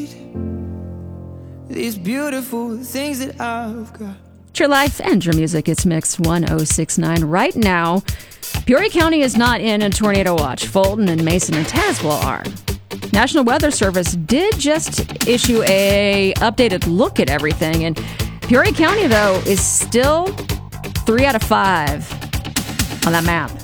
these beautiful things that I've got. Your life and your music. It's Mix 1069 right now. Peoria County is not in a tornado watch. Fulton and Mason and Tazewell are. National Weather Service did just issue a updated look at everything, and Peoria County, though, is still 3 out of 5 on that map.